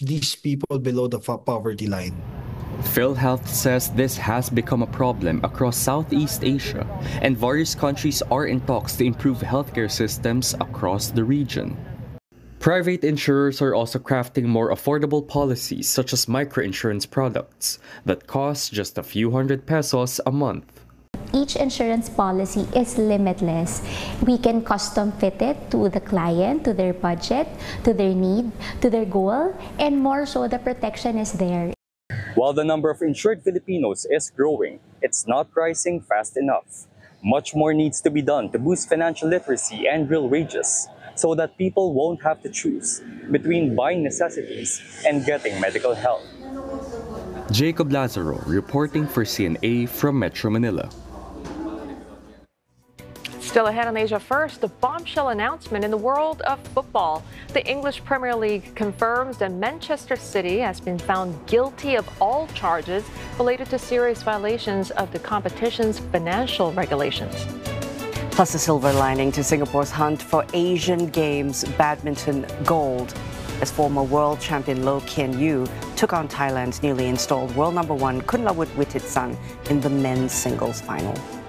these people below the poverty line. PhilHealth says this has become a problem across Southeast Asia, and various countries are in talks to improve healthcare systems across the region. Private insurers are also crafting more affordable policies such as microinsurance products that cost just a few hundred pesos a month. Each insurance policy is limitless. We can custom fit it to the client, to their budget, to their need, to their goal, and more so the protection is there. While the number of insured Filipinos is growing, it's not rising fast enough. Much more needs to be done to boost financial literacy and real wages so that people won't have to choose between buying necessities and getting medical help. Jacob Lazaro reporting for CNA from Metro Manila. Still ahead on Asia First, the bombshell announcement in the world of football. The English Premier League confirms that Manchester City has been found guilty of all charges related to serious violations of the competition's financial regulations. Plus a silver lining to Singapore's hunt for Asian Games badminton gold, as former world champion Loh Kian Yu took on Thailand's newly installed world number 1 Kunlavut Wittitsan in the men's singles final.